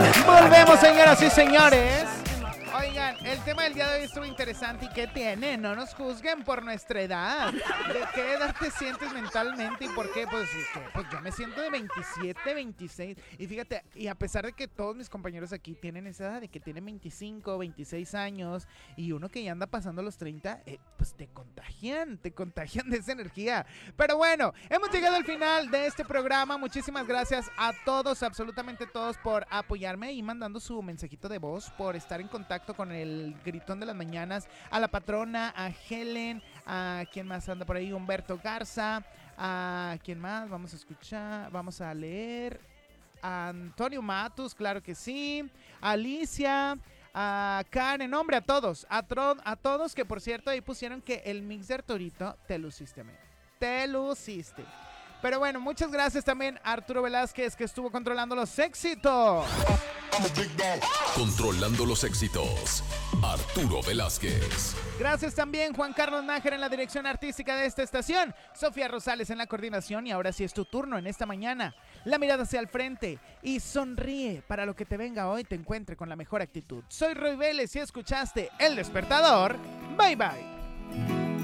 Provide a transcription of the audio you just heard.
Volvemos, señoras y señores. Oigan, el tema del día de hoy estuvo interesante. ¿Y qué tiene? No nos juzguen por nuestra edad. ¿De qué edad te sientes mentalmente y por qué? Pues yo me siento de 27, 26. Y fíjate, y a pesar de que todos mis compañeros aquí tienen esa edad, de que tienen 25, 26 años, y uno que ya anda pasando los 30, pues te contagian de esa energía. Pero bueno, hemos llegado al final de este programa. Muchísimas gracias a todos, absolutamente todos, por apoyarme y mandando su mensajito de voz, por estar en contacto con el Gritón de las Mañanas, a la patrona, a Helen, a quien más anda por ahí, Humberto Garza, a quien más, vamos a escuchar, vamos a leer, a Antonio Matus, claro que sí, a Alicia, a Karen, hombre, a todos, a todos, que por cierto ahí pusieron que el mix de Arturito, te luciste, amigo, te luciste. Pero bueno, muchas gracias también a Arturo Velázquez, que estuvo controlando los éxitos. Controlando los éxitos, Arturo Velázquez. Gracias también Juan Carlos Nájera en la dirección artística de esta estación, Sofía Rosales en la coordinación, y ahora sí es tu turno en esta mañana. La mirada hacia el frente y sonríe para lo que te venga hoy te encuentre con la mejor actitud. Soy Roy Vélez y escuchaste El Despertador. Bye bye.